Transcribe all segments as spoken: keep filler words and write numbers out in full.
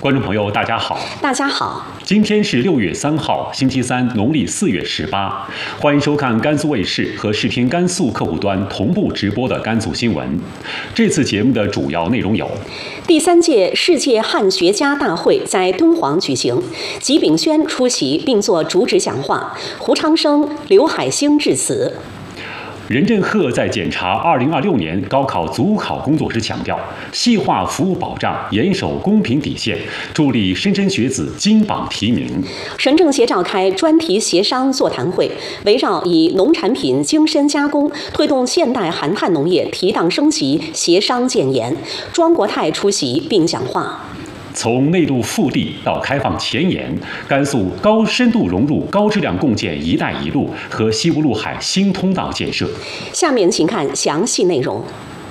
观众朋友，大家好！ 大家好， 今天是六月三号，星期三，农历四月十八。欢迎收看甘肃卫视和视听甘肃客户端同步直播的甘肃新闻。这次节目的主要内容有： 第三届世界汉学家大会在敦煌举行，吉炳轩出席并作主旨讲话，胡昌生、刘海星致辞。任正赫在检查二零二六年高考组考工作时强调，细化服务保障，严守公平底线，助力莘莘学子金榜题名。省政协召开专题协商座谈会，围绕以农产品精深加工推动现代含碳农业提档升级协商建言。庄国泰出席并讲话。从内陆腹地到开放前沿，甘肃高深度融入高质量共建“一带一路”和西部陆海新通道建设。下面请看详细内容。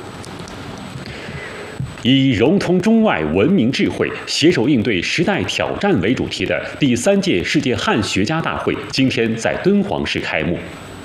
以融通中外文明智慧，携手应对时代挑战为主题的第三届世界汉学家大会今天在敦煌市开幕。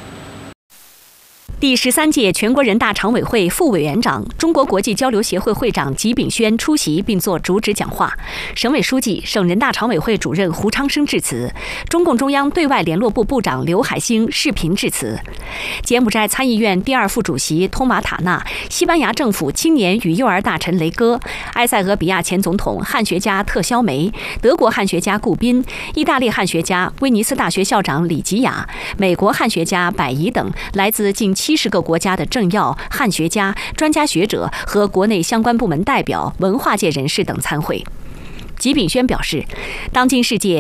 第十三届全国人大常委会副委员长、中国国际交流协会会长吉炳轩出席并作主旨讲话，省委书记、省人大常委会主任胡昌生致辞，中共中央对外联络部部长刘海星视频致辞。柬埔寨参议院第二副主席通马塔纳、西班牙政府青年与幼儿大臣雷戈、埃塞俄比亚前总统汉学家特肖梅、德国汉学家顾宾、意大利汉学家威尼斯大学校长李吉亚、美国汉学家百宜等来自近七十个国家的政要、汉学家、专家学者和国内相关部门代表、文化界人士等参会。吉炳轩表示，当今世界